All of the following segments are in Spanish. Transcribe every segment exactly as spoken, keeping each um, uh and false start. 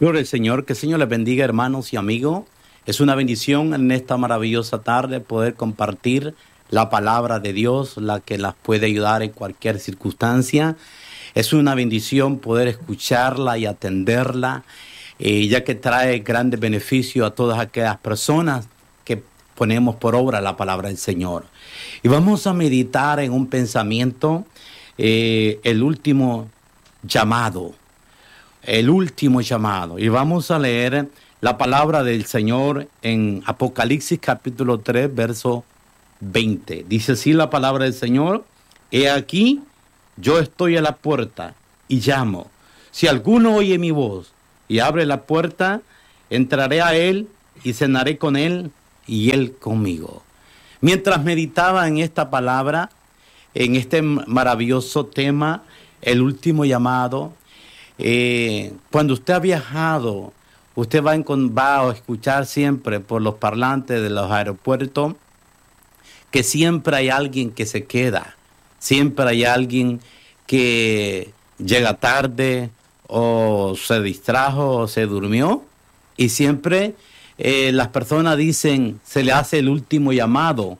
Gloria al Señor, que el Señor les bendiga, hermanos y amigos. Es una bendición en esta maravillosa tarde poder compartir la palabra de Dios, la que las puede ayudar en cualquier circunstancia. Es una bendición poder escucharla y atenderla, eh, ya que trae grandes beneficios a todas aquellas personas que ponemos por obra la palabra del Señor. Y vamos a meditar en un pensamiento, eh, el último llamado. El último llamado. Y vamos a leer la palabra del Señor en Apocalipsis capítulo tres, verso veinte. Dice así la palabra del Señor: He aquí, yo estoy a la puerta y llamo. Si alguno oye mi voz y abre la puerta, entraré a él y cenaré con él y él conmigo. Mientras meditaba en esta palabra, en este maravilloso tema, el último llamado, Eh, cuando usted ha viajado, usted va a, va a escuchar siempre por los parlantes de los aeropuertos que siempre hay alguien que se queda, siempre hay alguien que llega tarde o se distrajo o se durmió, y siempre eh, las personas dicen, se le hace el último llamado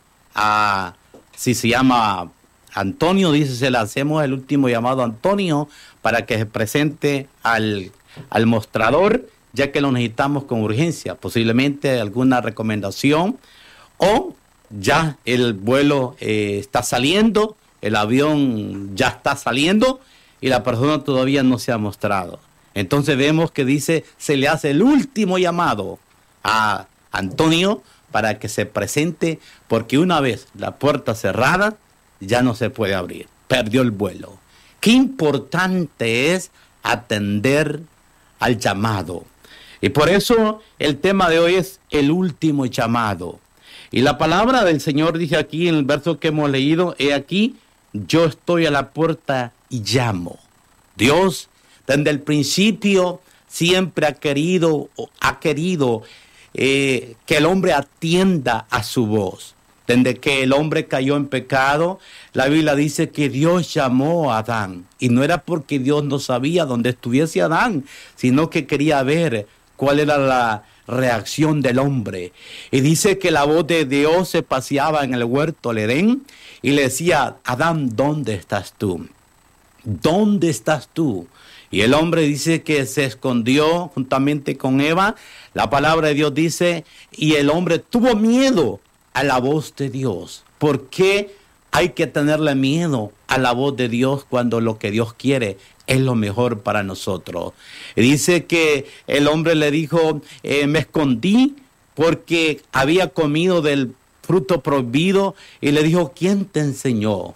a, si se llama Antonio, dice, se le hacemos el último llamado a Antonio para que se presente al, al mostrador, ya que lo necesitamos con urgencia, posiblemente alguna recomendación, o ya el vuelo eh, está saliendo, el avión ya está saliendo y la persona todavía no se ha mostrado. Entonces vemos que dice, se le hace el último llamado a Antonio para que se presente, porque una vez la puerta cerrada, ya no se puede abrir, perdió el vuelo. Qué importante es atender al llamado. Y por eso el tema de hoy es el último llamado. Y la palabra del Señor dice aquí en el verso que hemos leído: He aquí, yo estoy a la puerta y llamo. Dios, desde el principio, siempre ha querido, ha querido eh, que el hombre atienda a su voz. Desde que el hombre cayó en pecado, la Biblia dice que Dios llamó a Adán. Y no era porque Dios no sabía dónde estuviese Adán, sino que quería ver cuál era la reacción del hombre. Y dice que la voz de Dios se paseaba en el huerto del Edén y le decía: Adán, ¿dónde estás tú? ¿Dónde estás tú? Y el hombre dice que se escondió juntamente con Eva. La palabra de Dios dice, y el hombre tuvo miedo a la voz de Dios. ¿Por qué hay que tenerle miedo a la voz de Dios cuando lo que Dios quiere es lo mejor para nosotros? Y dice que el hombre le dijo, eh, me escondí porque había comido del fruto prohibido, y le dijo, ¿quién te enseñó?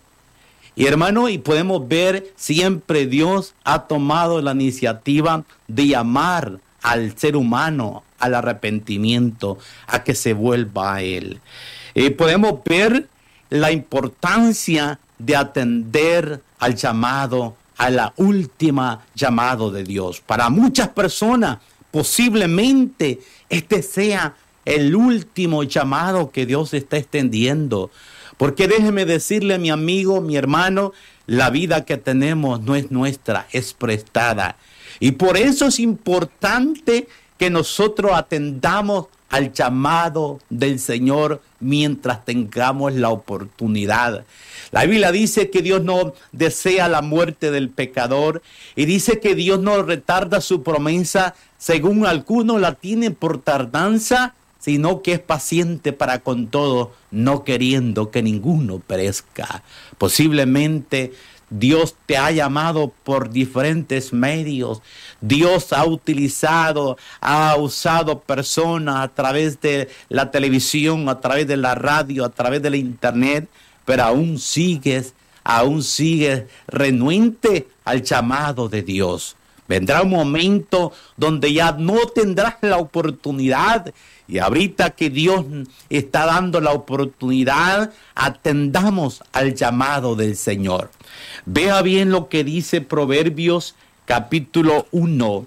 Y hermano, y podemos ver, siempre Dios ha tomado la iniciativa de llamar al ser humano al arrepentimiento, a que se vuelva a Él. Eh, podemos ver la importancia de atender al llamado, a la última llamado de Dios. Para muchas personas, posiblemente este sea el último llamado que Dios está extendiendo. Porque déjeme decirle, mi amigo, mi hermano, la vida que tenemos no es nuestra, es prestada. Y por eso es importante que nosotros atendamos al llamado del Señor mientras tengamos la oportunidad. La Biblia dice que Dios no desea la muerte del pecador, y dice que Dios no retarda su promesa, según algunos la tienen por tardanza, sino que es paciente para con todo, no queriendo que ninguno perezca. Posiblemente Dios te ha llamado por diferentes medios. Dios ha utilizado, ha usado personas a través de la televisión, a través de la radio, a través de la internet, pero aún sigues, aún sigues renuente al llamado de Dios. Vendrá un momento donde ya no tendrás la oportunidad, y ahorita que Dios está dando la oportunidad, atendamos al llamado del Señor. Vea bien lo que dice Proverbios capítulo uno,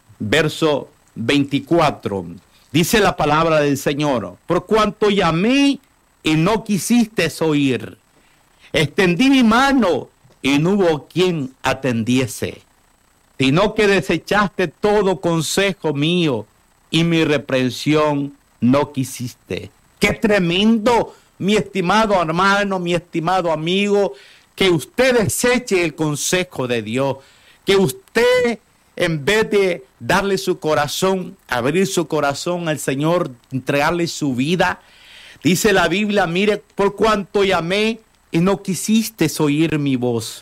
verso veinticuatro. Dice la palabra del Señor: por cuanto llamé y no quisiste oír, extendí mi mano y no hubo quien atendiese. sino que desechaste todo consejo mío y mi reprensión no quisiste. ¡Qué tremendo, mi estimado hermano, mi estimado amigo, que usted deseche el consejo de Dios! Que usted, en vez de darle su corazón, abrir su corazón al Señor, entregarle su vida, dice la Biblia, mire, por cuanto llamé y no quisiste oír mi voz.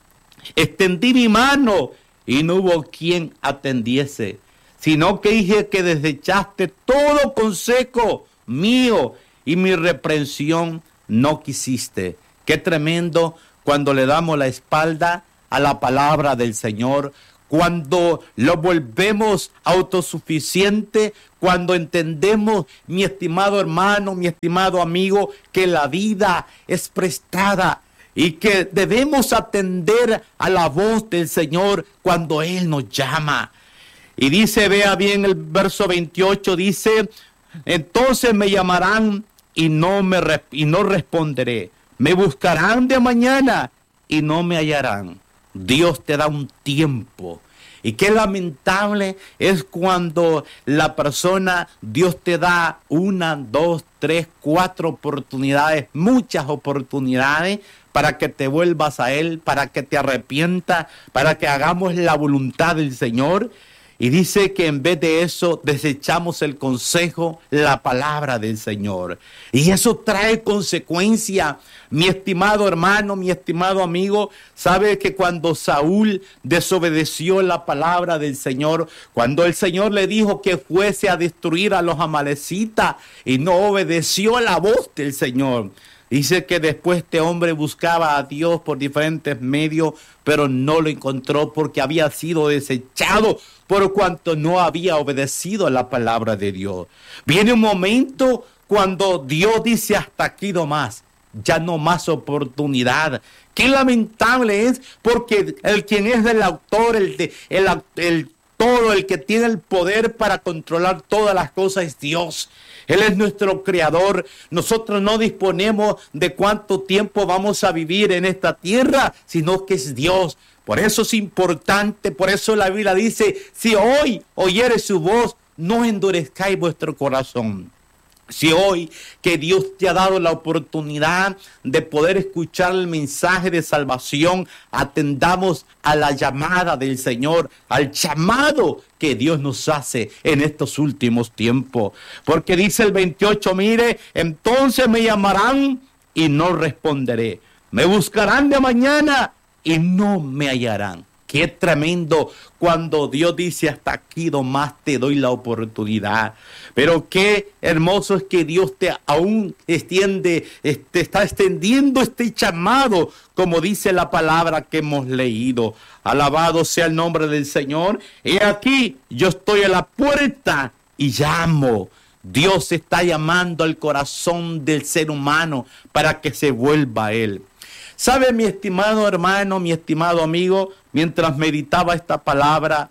Extendí mi mano y no hubo quien atendiese, sino que dije que desechaste todo consejo mío y mi reprensión no quisiste. Qué tremendo cuando le damos la espalda a la palabra del Señor, cuando lo volvemos autosuficiente, cuando entendemos, mi estimado hermano, mi estimado amigo, que la vida es prestada y que debemos atender a la voz del Señor cuando Él nos llama. Y dice, vea bien el verso veintiocho, dice, entonces me llamarán y no, me, y no responderé. Me buscarán de mañana y no me hallarán. Dios te da un tiempo. Y qué lamentable es cuando la persona, Dios te da una, dos, tres, cuatro oportunidades, muchas oportunidades para que te vuelvas a Él, para que te arrepientas, para que hagamos la voluntad del Señor. Y dice que en vez de eso desechamos el consejo, la palabra del Señor. Y eso trae consecuencia. Mi estimado hermano, mi estimado amigo, sabe que cuando Saúl desobedeció la palabra del Señor, cuando el Señor le dijo que fuese a destruir a los amalecitas y no obedeció la voz del Señor, dice que después este hombre buscaba a Dios por diferentes medios, pero no lo encontró porque había sido desechado por cuanto no había obedecido a la palabra de Dios. Viene un momento cuando Dios dice hasta aquí nomás, ya no más oportunidad. Qué lamentable es porque el quien es el autor, el, de, el, el todo, el que tiene el poder para controlar todas las cosas es Dios. Él es nuestro creador. Nosotros no disponemos de cuánto tiempo vamos a vivir en esta tierra, sino que es Dios. Por eso es importante, por eso la Biblia dice, si hoy oyeres su voz, no endurezcáis vuestro corazón. Si hoy que Dios te ha dado la oportunidad de poder escuchar el mensaje de salvación, atendamos a la llamada del Señor, al llamado que Dios nos hace en estos últimos tiempos. Porque dice el veintiocho, mire, entonces me llamarán y no responderé. Me buscarán de mañana y no me hallarán. Qué tremendo cuando Dios dice hasta aquí nomás te doy la oportunidad. Pero qué hermoso es que Dios te aún extiende, te está extendiendo este llamado, como dice la palabra que hemos leído. Alabado sea el nombre del Señor. He aquí, yo estoy a la puerta y llamo. Dios está llamando al corazón del ser humano para que se vuelva a Él. ¿Sabe, mi estimado hermano, mi estimado amigo? Mientras meditaba esta palabra,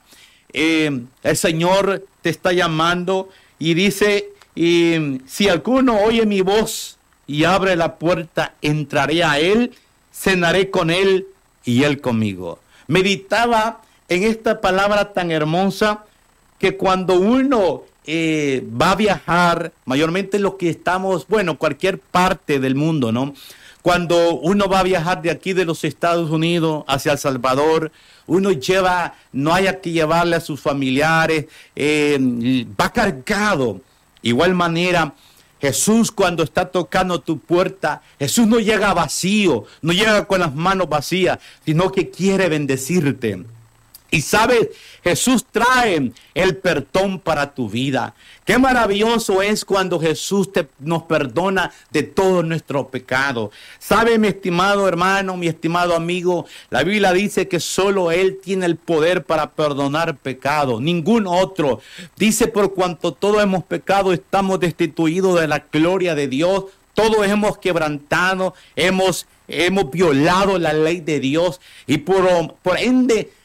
eh, el Señor te está llamando y dice, y, si alguno oye mi voz y abre la puerta, entraré a Él, cenaré con Él y Él conmigo. Meditaba en esta palabra tan hermosa que cuando uno eh, va a viajar, mayormente los que estamos, bueno, cualquier parte del mundo, ¿no? Cuando uno va a viajar de aquí de los Estados Unidos hacia El Salvador, uno lleva, no haya que llevarle a sus familiares, eh, va cargado. Igual manera, Jesús cuando está tocando tu puerta, Jesús no llega vacío, no llega con las manos vacías, sino que quiere bendecirte. Y sabes, Jesús trae el perdón para tu vida. Qué maravilloso es cuando Jesús te, nos perdona de todo nuestro pecado. Sabe, mi estimado hermano, mi estimado amigo, la Biblia dice que solo Él tiene el poder para perdonar pecado, ningún otro. Dice, por cuanto todos hemos pecado, estamos destituidos de la gloria de Dios. Todos hemos quebrantado, hemos, hemos violado la ley de Dios y por, por ende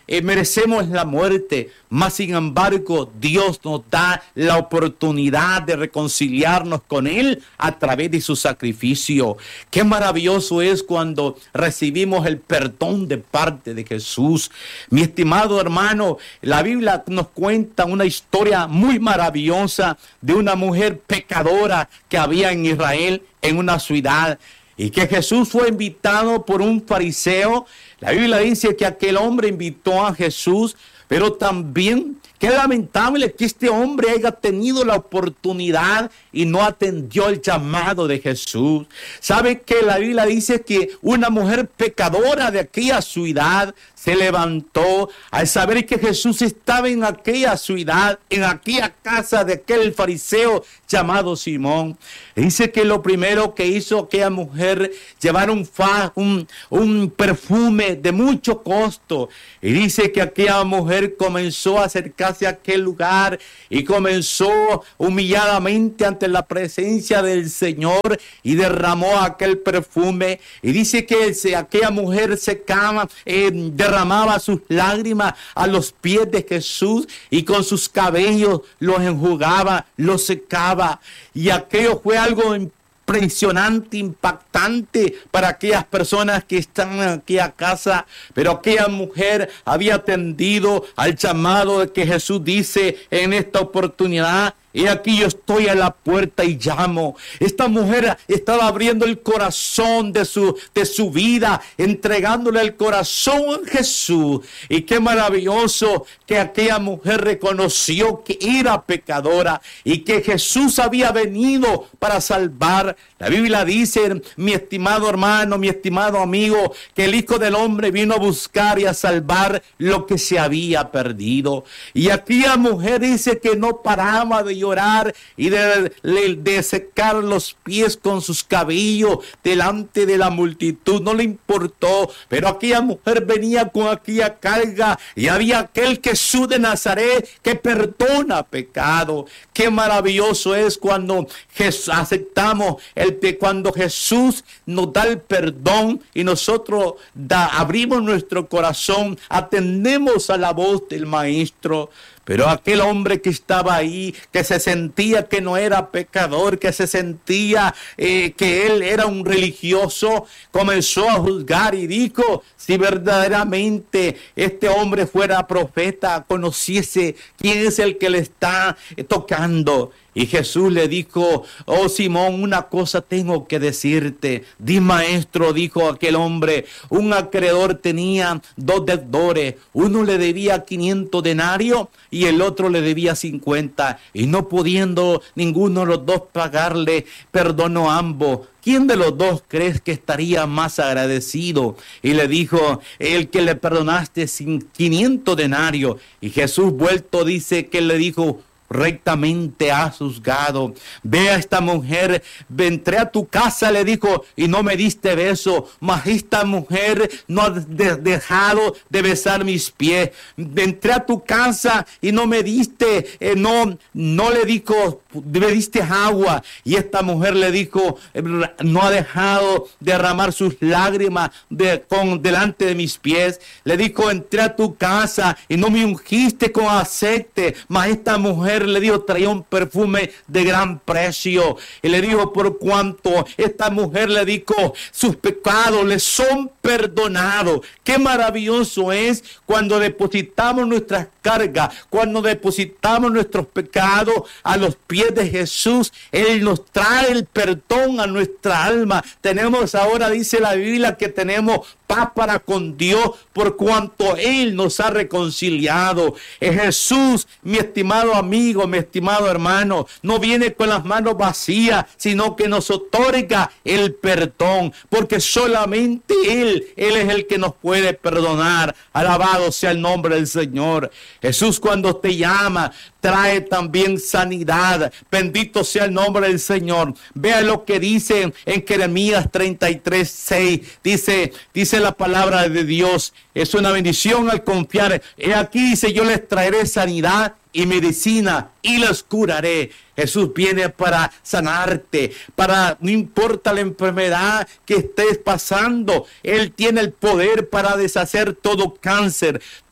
eh, merecemos la muerte, mas sin embargo Dios nos da la oportunidad de reconciliarnos con Él a través de su sacrificio. Qué maravilloso es cuando recibimos el perdón de parte de Jesús. Mi estimado hermano, la Biblia nos cuenta una historia muy maravillosa de una mujer pecadora que había en Israel, en una ciudad, y que Jesús fue invitado por un fariseo. La Biblia dice que aquel hombre invitó a Jesús, pero también qué lamentable que este hombre haya tenido la oportunidad y no atendió el llamado de Jesús. ¿Sabe que la Biblia dice que una mujer pecadora de aquella ciudad se levantó al saber que Jesús estaba en aquella ciudad, en aquella casa de aquel fariseo llamado Simón? Dice que lo primero que hizo aquella mujer, llevar un, fa, un, un perfume de mucho costo. Y dice que aquella mujer comenzó a acercarse a aquel lugar y comenzó humilladamente ante la presencia del Señor y derramó aquel perfume. Y dice que aquella mujer secaba, eh, derramaba sus lágrimas a los pies de Jesús y con sus cabellos los enjugaba, los secaba. Y aquello fue algo impresionante, impactante para aquellas personas que están en aquella casa. Pero aquella mujer había atendido al llamado de que Jesús dice en esta oportunidad: he aquí yo estoy a la puerta y llamo. Esta mujer estaba abriendo el corazón de su, de su vida, entregándole el corazón a Jesús. Y qué maravilloso que aquella mujer reconoció que era pecadora y que Jesús había venido para salvar. La Biblia dice, mi estimado hermano, mi estimado amigo, que el Hijo del Hombre vino a buscar y a salvar lo que se había perdido. Y aquella mujer dice que no paraba de llorar y de, de, de secar los pies con sus cabellos delante de la multitud. No le importó, pero aquella mujer venía con aquella carga y había aquel Jesús de Nazaret que perdona pecado. Qué maravilloso es cuando Jesús, aceptamos el cuando Jesús nos da el perdón y nosotros da, abrimos nuestro corazón, atendemos a la voz del Maestro. Pero aquel hombre que estaba ahí, que se sentía que no era pecador, que se sentía eh, que él era un religioso, comenzó a juzgar y dijo: si verdaderamente este hombre fuera profeta, conociese quién es el que le está eh, tocando. Y Jesús le dijo: oh Simón, una cosa tengo que decirte. Di, maestro, dijo aquel hombre, un acreedor tenía dos deudores. Uno le debía quinientos denarios y el otro le debía cincuenta. Y no pudiendo ninguno de los dos pagarle, perdonó a ambos. ¿Quién de los dos crees que estaría más agradecido? Y le dijo: el que le perdonaste sin quinientos denarios. Y Jesús vuelto dice que le dijo: rectamente has juzgado. Ve a esta mujer, entré a tu casa, le dijo, y no me diste beso, mas esta mujer no ha de, dejado de besar mis pies. Entré a tu casa y no me diste, eh, no, no le dijo, me diste agua, y esta mujer le dijo, no ha dejado de derramar sus lágrimas de, con, delante de mis pies. Le dijo: entré a tu casa y no me ungiste con aceite, mas esta mujer le dijo, traía un perfume de gran precio. Y le dijo: por cuanto esta mujer le dijo, sus pecados le son perdonados. Qué maravilloso es cuando depositamos nuestras cargas, cuando depositamos nuestros pecados a los pies de Jesús. Él nos trae el perdón a nuestra alma. Tenemos ahora, dice la Biblia, que tenemos paz para con Dios por cuanto Él nos ha reconciliado. Es Jesús, mi estimado amigo, mi estimado hermano, no viene con las manos vacías, sino que nos otorga el perdón, porque solamente Él, Él es el que nos puede perdonar. Alabado sea el nombre del Señor. Jesús, cuando te llama, trae también sanidad. Bendito sea el nombre del Señor. Vea lo que dice en Jeremías treinta y tres, seis. Dice, dice la palabra de Dios. Es una bendición al confiar. He aquí, dice, yo les traeré sanidad y medicina y los curaré. Jesús viene para sanarte, para, no importa la enfermedad que estés pasando, Él tiene el poder para deshacer todo cáncer,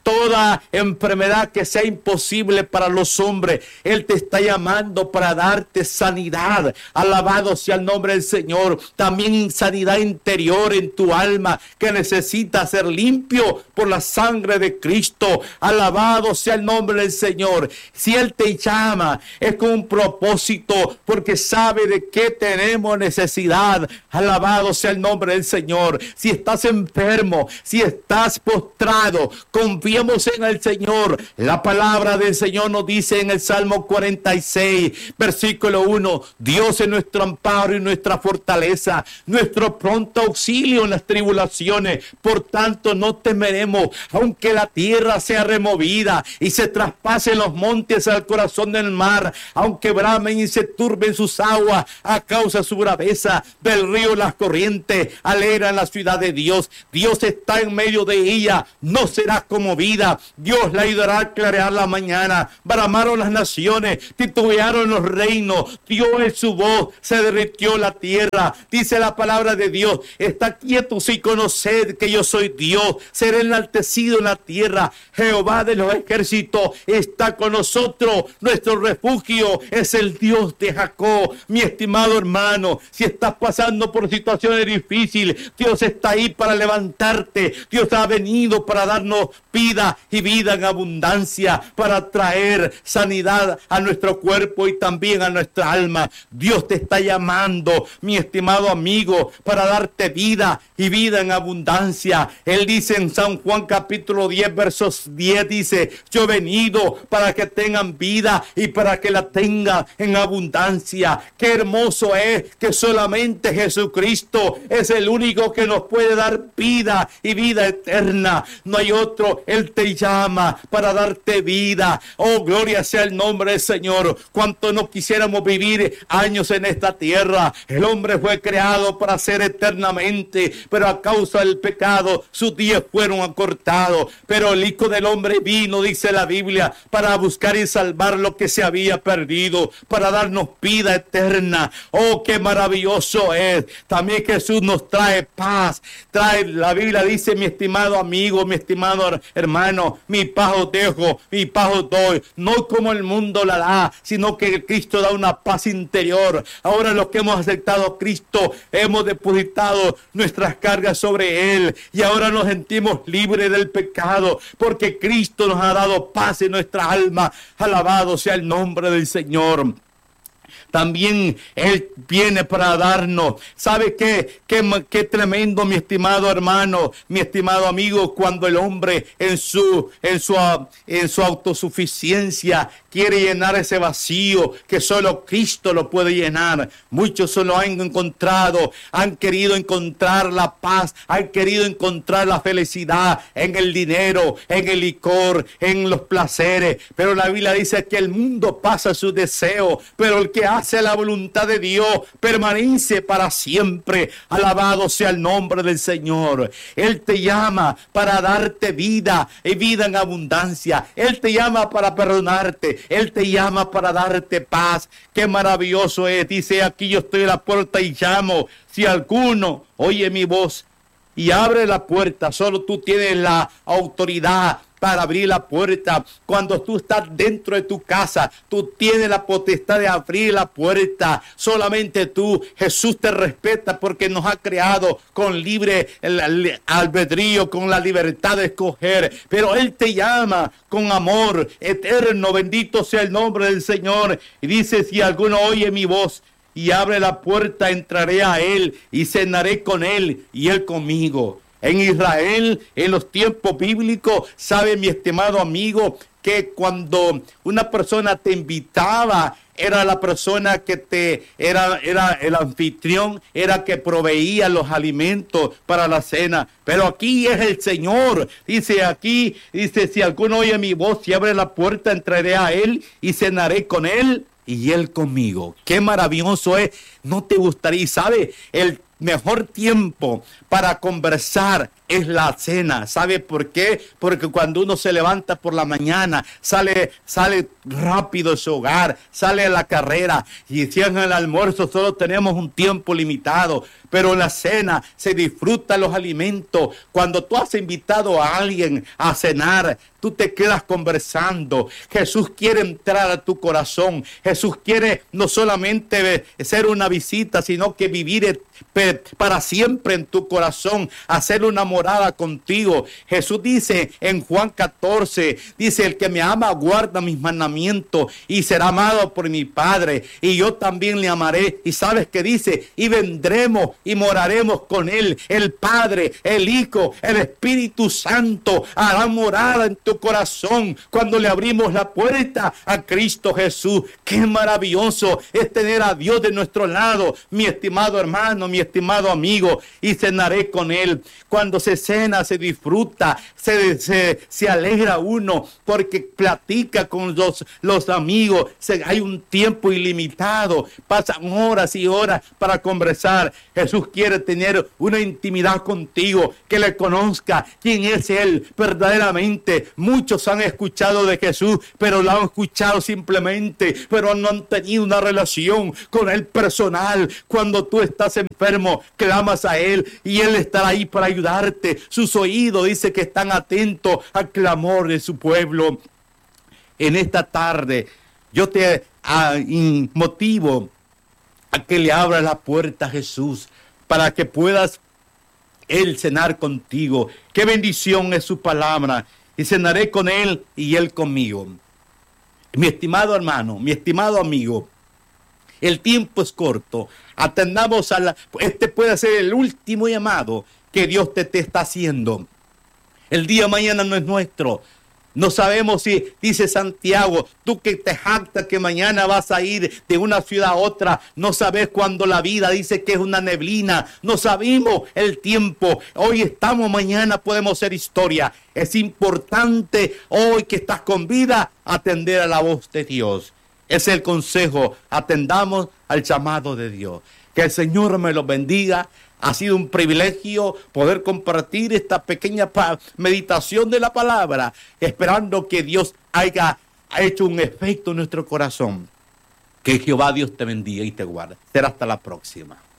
toda enfermedad que sea imposible para los hombres. Él te está llamando para darte sanidad. Alabado sea el nombre del Señor. También sanidad interior en tu alma, que necesita ser limpio por la sangre de Cristo. Alabado sea el nombre del Señor. Si Él te llama, es con un propósito, porque sabe de qué tenemos necesidad. Alabado sea el nombre del Señor. Si estás enfermo, si estás postrado, confiemos en el Señor. La palabra del Señor nos dice en el Salmo cuarenta y seis, versículo uno, Dios es nuestro amparo y nuestra fortaleza, nuestro pronto auxilio en las tribulaciones. Por tanto, no temeremos, aunque la tierra sea removida y se traspasen los montes al corazón del mar, aunque bramen y se turben sus aguas a causa de su braveza, del río las corrientes alegran la ciudad de Dios. Dios está en medio de ella, no será conmovida. Dios la ayudará a clarear la mañana. Bramaron las naciones, titubearon los reinos, dio en su voz, se derritió la tierra. Dice la palabra de Dios, está quietos y conoced que yo soy Dios, seré enaltecido en la tierra. Jehová de los ejércitos está con nosotros, nuestro refugio es el Dios de Jacob. Mi estimado hermano, si estás pasando por situaciones difíciles, Dios está ahí para levantarte. Dios ha venido para darnos vida y vida en abundancia, para traer sanidad a nuestro cuerpo y también a nuestra alma. Dios te está llamando, mi estimado amigo, para darte vida y vida en abundancia. Él dice en San Juan capítulo diez, versos diez, dice, yo he venido para que tengan vida y para que la tengan en abundancia. Qué hermoso es que solamente Jesucristo es el único que nos puede dar vida y vida eterna. No hay otro. Él te llama para darte vida. Oh, gloria sea el nombre del Señor. Cuánto no quisiéramos vivir años en esta tierra. El hombre fue creado para ser eternamente, pero a causa del pecado sus días fueron acortados. Pero el Hijo del Hombre vino, dice la Biblia, para buscar y salvar lo que se había perdido, para darnos vida eterna. Oh, qué maravilloso es. También Jesús nos trae paz. Trae, la Biblia dice, mi estimado amigo, mi estimado hermano, mi paz os dejo, mi paz os doy. No como el mundo la da, sino que Cristo da una paz interior. Ahora los que hemos aceptado a Cristo, hemos depositado nuestras cargas sobre Él y ahora nos sentimos libres del pecado, porque Cristo nos ha dado paz en nuestra alma. Alabado sea el nombre del Señor. También Él viene para darnos. ¿Sabe qué? qué? Qué tremendo, mi estimado hermano, mi estimado amigo, cuando el hombre en su, en su, en su autosuficiencia quiere llenar ese vacío que solo Cristo lo puede llenar. Muchos solo han encontrado, han querido encontrar la paz, han querido encontrar la felicidad en el dinero, en el licor, en los placeres. Pero la Biblia dice que el mundo pasa su deseo, pero el que hace la voluntad de Dios permanece para siempre. Alabado sea el nombre del Señor. Él te llama para darte vida y vida en abundancia. Él te llama para perdonarte. Él te llama para darte paz. Qué maravilloso es. Dice, aquí yo estoy a la puerta y llamo. Si alguno oye mi voz y abre la puerta, solo tú tienes la autoridad para abrir la puerta. Cuando tú estás dentro de tu casa, tú tienes la potestad de abrir la puerta. Solamente tú. Jesús te respeta porque nos ha creado con libre albedrío, con la libertad de escoger. Pero Él te llama con amor eterno. Bendito sea el nombre del Señor. Y dice, si alguno oye mi voz y abre la puerta, entraré a Él y cenaré con Él y Él conmigo. En Israel, en los tiempos bíblicos, sabe mi estimado amigo, que cuando una persona te invitaba, era la persona que te, era, era el anfitrión, era que proveía los alimentos para la cena. Pero aquí es el Señor. Dice aquí, dice, si alguno oye mi voz y abre la puerta, entraré a Él y cenaré con Él y Él conmigo. Qué maravilloso es. No te gustaría, ¿sabe? El mejor tiempo para conversar es la cena. ¿Sabe por qué? Porque cuando uno se levanta por la mañana, sale, sale rápido de su hogar, sale a la carrera, y si en el almuerzo solo tenemos un tiempo limitado, pero en la cena se disfrutan los alimentos. Cuando tú has invitado a alguien a cenar, tú te quedas conversando. Jesús quiere entrar a tu corazón. Jesús quiere no solamente ser una visita, sino que vivir para siempre en tu corazón, hacer una morada contigo. Jesús dice en Juan catorce, dice: el que me ama guarda mis mandamientos y será amado por mi Padre, y yo también le amaré. Y sabes qué dice: y vendremos y moraremos con él. El Padre, el Hijo, el Espíritu Santo harán morada en tu corazón cuando le abrimos la puerta a Cristo Jesús. Qué maravilloso es tener a Dios de nuestro lado, mi estimado hermano, mi estimado amigo. Y cenaré con él. Cuando se cena, se disfruta, se, se, se alegra uno, porque platica con los, los amigos. Se, hay un tiempo ilimitado, pasan horas y horas para conversar. Jesús quiere tener una intimidad contigo, que le conozca quién es él verdaderamente. Muchos han escuchado de Jesús, pero lo han escuchado simplemente, pero no han tenido una relación con él personal. Cuando tú estás enfermo, clamas a él y él estará ahí para ayudarte. Sus oídos dice que están atentos al clamor de su pueblo. En esta tarde yo te a, in, motivo a que le abras la puerta a Jesús para que puedas él cenar contigo. Qué bendición es su palabra. Y cenaré con él y él conmigo. Mi estimado hermano, mi estimado amigo, el tiempo es corto. Atendamos a la... Este puede ser el último llamado que Dios te, te está haciendo. El día de mañana no es nuestro. No sabemos si, dice Santiago, tú que te jactas que mañana vas a ir de una ciudad a otra, no sabes cuándo la vida dice que es una neblina, no sabemos el tiempo. Hoy estamos, mañana podemos ser historia. Es importante hoy que estás con vida atender a la voz de Dios. Es el consejo, atendamos al llamado de Dios. Que el Señor me los bendiga. Ha sido un privilegio poder compartir esta pequeña meditación de la palabra, esperando que Dios haya hecho un efecto en nuestro corazón. Que Jehová Dios te bendiga y te guarde. Será hasta la próxima.